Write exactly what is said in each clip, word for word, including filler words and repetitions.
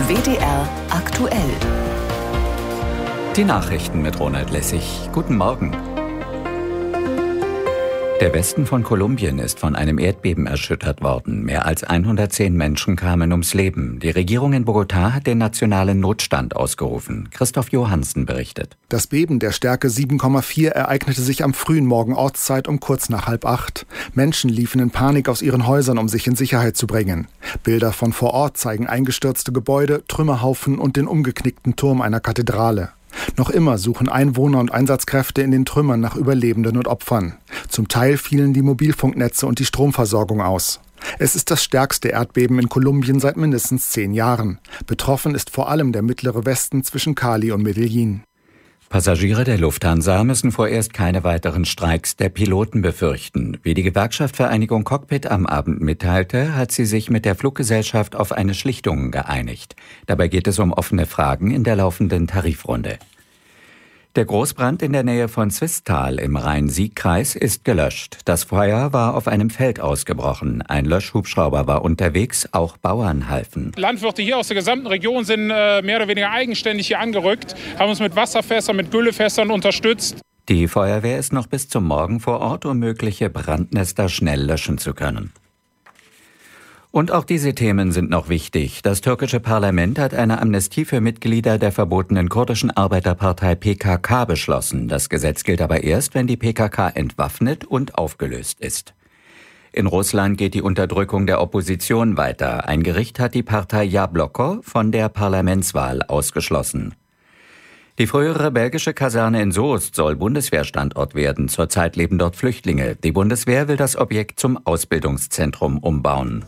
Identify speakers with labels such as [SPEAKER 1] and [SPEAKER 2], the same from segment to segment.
[SPEAKER 1] W D R aktuell.
[SPEAKER 2] Die Nachrichten mit Ronald Lessig. Guten Morgen. Der Westen von Kolumbien ist von einem Erdbeben erschüttert worden. Mehr als hundertzehn Menschen kamen ums Leben. Die Regierung in Bogotá hat den nationalen Notstand ausgerufen. Christoph Johansen berichtet.
[SPEAKER 3] Das Beben der Stärke sieben Komma vier ereignete sich am frühen Morgen Ortszeit um kurz nach halb acht. Menschen liefen in Panik aus ihren Häusern, um sich in Sicherheit zu bringen. Bilder von vor Ort zeigen eingestürzte Gebäude, Trümmerhaufen und den umgeknickten Turm einer Kathedrale. Noch immer suchen Einwohner und Einsatzkräfte in den Trümmern nach Überlebenden und Opfern. Zum Teil fielen die Mobilfunknetze und die Stromversorgung aus. Es ist das stärkste Erdbeben in Kolumbien seit mindestens zehn Jahren. Betroffen ist vor allem der mittlere Westen zwischen Cali und Medellin.
[SPEAKER 2] Passagiere der Lufthansa müssen vorerst keine weiteren Streiks der Piloten befürchten. Wie die Gewerkschaft Vereinigung Cockpit am Abend mitteilte, hat sie sich mit der Fluggesellschaft auf eine Schlichtung geeinigt. Dabei geht es um offene Fragen in der laufenden Tarifrunde. Der Großbrand in der Nähe von Zwistal im Rhein-Sieg-Kreis ist gelöscht. Das Feuer war auf einem Feld ausgebrochen. Ein Löschhubschrauber war unterwegs, auch Bauern halfen.
[SPEAKER 4] Landwirte hier aus der gesamten Region sind äh, mehr oder weniger eigenständig hier angerückt, haben uns mit Wasserfässern, mit Güllefässern unterstützt.
[SPEAKER 2] Die Feuerwehr ist noch bis zum Morgen vor Ort, um mögliche Brandnester schnell löschen zu können. Und auch diese Themen sind noch wichtig. Das türkische Parlament hat eine Amnestie für Mitglieder der verbotenen kurdischen Arbeiterpartei P K K beschlossen. Das Gesetz gilt aber erst, wenn die P K K entwaffnet und aufgelöst ist. In Russland geht die Unterdrückung der Opposition weiter. Ein Gericht hat die Partei Jabloko von der Parlamentswahl ausgeschlossen. Die frühere belgische Kaserne in Soest soll Bundeswehrstandort werden. Zurzeit leben dort Flüchtlinge. Die Bundeswehr will das Objekt zum Ausbildungszentrum umbauen.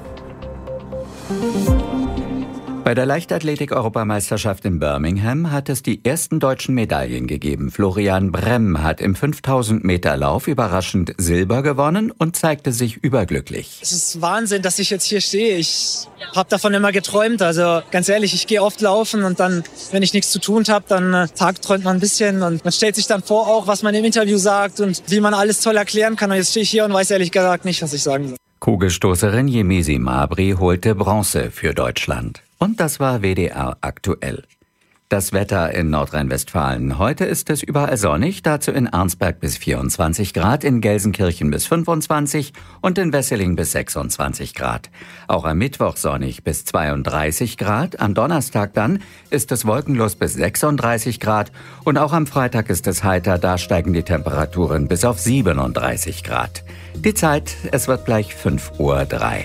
[SPEAKER 2] Bei der Leichtathletik-Europameisterschaft in Birmingham hat es die ersten deutschen Medaillen gegeben. Florian Bremm hat im fünftausend Meter Lauf überraschend Silber gewonnen und zeigte sich überglücklich.
[SPEAKER 5] Es ist Wahnsinn, dass ich jetzt hier stehe. Ich habe davon immer geträumt. Also ganz ehrlich, ich gehe oft laufen und dann, wenn ich nichts zu tun habe, dann äh, tagträumt man ein bisschen und man stellt sich dann vor auch, was man im Interview sagt und wie man alles toll erklären kann. Und jetzt stehe ich hier und weiß ehrlich gesagt nicht, was ich sagen soll.
[SPEAKER 2] Kugelstoßerin Yemisi Mabry holte Bronze für Deutschland. Und das war W D R aktuell. Das Wetter in Nordrhein-Westfalen. Heute ist es überall sonnig, dazu in Arnsberg bis vierundzwanzig Grad, in Gelsenkirchen bis fünfundzwanzig und in Wesseling bis sechsundzwanzig Grad. Auch am Mittwoch sonnig bis zweiunddreißig Grad, am Donnerstag dann ist es wolkenlos bis sechsunddreißig Grad und auch am Freitag ist es heiter, da steigen die Temperaturen bis auf siebenunddreißig Grad. Die Zeit, es wird gleich fünf Uhr drei.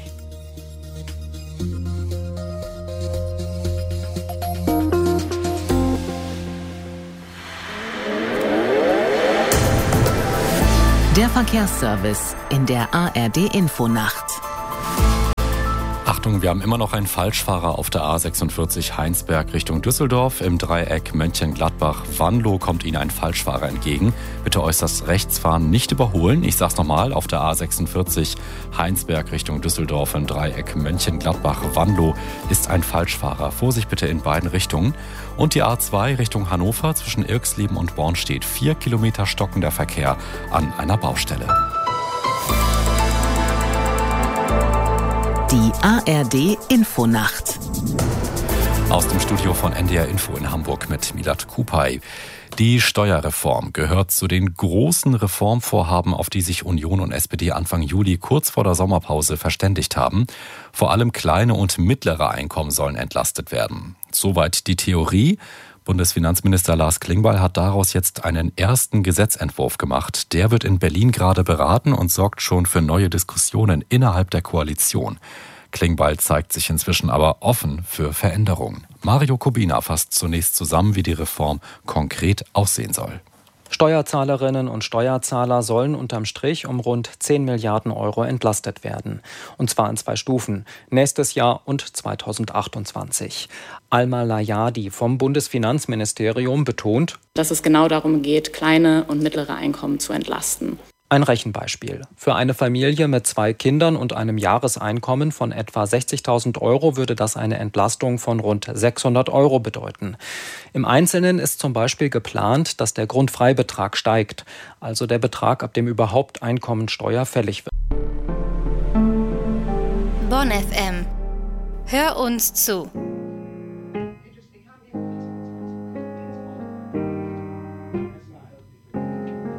[SPEAKER 1] Der Verkehrsservice in der A R D-Infonacht.
[SPEAKER 6] Achtung, wir haben immer noch einen Falschfahrer auf der A sechsundvierzig Heinsberg Richtung Düsseldorf. Im Dreieck Mönchengladbach-Wanlo kommt Ihnen ein Falschfahrer entgegen. Bitte äußerst rechts fahren, nicht überholen. Ich sag's nochmal, auf der A sechsundvierzig Heinsberg Richtung Düsseldorf im Dreieck Mönchengladbach-Wanlo ist ein Falschfahrer. Vorsicht bitte in beiden Richtungen. Und die A zwei Richtung Hannover zwischen Irxleben und Born steht vier Kilometer stockender Verkehr an einer Baustelle.
[SPEAKER 1] Die A R D-Infonacht.
[SPEAKER 6] Aus dem Studio von N D R Info in Hamburg mit Milad Kupay. Die Steuerreform gehört zu den großen Reformvorhaben, auf die sich Union und S P D Anfang Juli kurz vor der Sommerpause verständigt haben. Vor allem kleine und mittlere Einkommen sollen entlastet werden. Soweit die Theorie. Bundesfinanzminister Lars Klingbeil hat daraus jetzt einen ersten Gesetzentwurf gemacht. Der wird in Berlin gerade beraten und sorgt schon für neue Diskussionen innerhalb der Koalition. Klingbeil zeigt sich inzwischen aber offen für Veränderungen. Mario Kubina fasst zunächst zusammen, wie die Reform konkret aussehen soll.
[SPEAKER 7] Steuerzahlerinnen und Steuerzahler sollen unterm Strich um rund zehn Milliarden Euro entlastet werden. Und zwar in zwei Stufen, nächstes Jahr und zweitausendachtundzwanzig. Alma Layadi vom Bundesfinanzministerium betont,
[SPEAKER 8] dass es genau darum geht, kleine und mittlere Einkommen zu entlasten.
[SPEAKER 7] Ein Rechenbeispiel. Für eine Familie mit zwei Kindern und einem Jahreseinkommen von etwa sechzigtausend Euro würde das eine Entlastung von rund sechshundert Euro bedeuten. Im Einzelnen ist zum Beispiel geplant, dass der Grundfreibetrag steigt, also der Betrag, ab dem überhaupt Einkommensteuer fällig wird.
[SPEAKER 9] Bonn F M. Hör uns zu.